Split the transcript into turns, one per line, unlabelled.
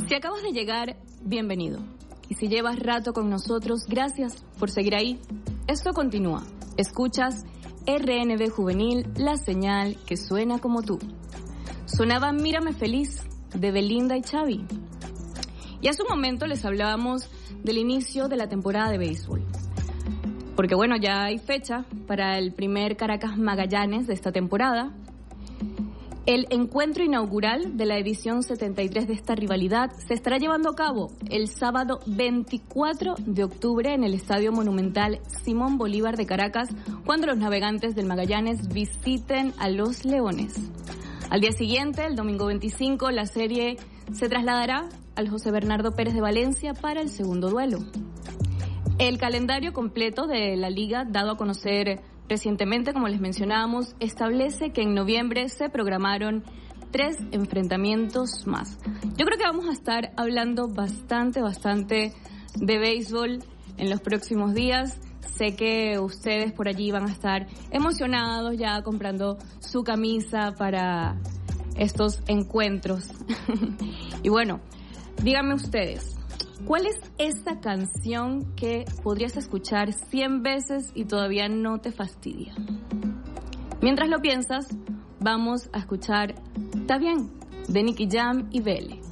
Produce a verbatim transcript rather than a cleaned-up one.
Si acabas de llegar, bienvenido. Y si llevas rato con nosotros, gracias por seguir ahí. Esto continúa. Escuchas R N B Juvenil, la señal que suena como tú. Sonaba Mírame Feliz, de Belinda y Xavi. Y hace un momento les hablábamos del inicio de la temporada de béisbol. Porque bueno, ya hay fecha para el primer Caracas Magallanes de esta temporada. El encuentro inaugural de la edición setenta y tres de esta rivalidad se estará llevando a cabo el sábado veinticuatro de octubre en el Estadio Monumental Simón Bolívar de Caracas, cuando los navegantes del Magallanes visiten a los Leones. Al día siguiente, el domingo veinticinco, la serie se trasladará al José Bernardo Pérez de Valencia para el segundo duelo. El calendario completo de la liga, dado a conocer recientemente, como les mencionábamos, establece que en noviembre se programaron tres enfrentamientos más. Yo creo que vamos a estar hablando bastante, bastante de béisbol en los próximos días. Sé que ustedes por allí van a estar emocionados ya comprando su camisa para estos encuentros. Y bueno, díganme ustedes, ¿cuál es esa canción que podrías escuchar cien veces y todavía no te fastidia? Mientras lo piensas, vamos a escuchar Está bien, de Nicky Jam y Vele.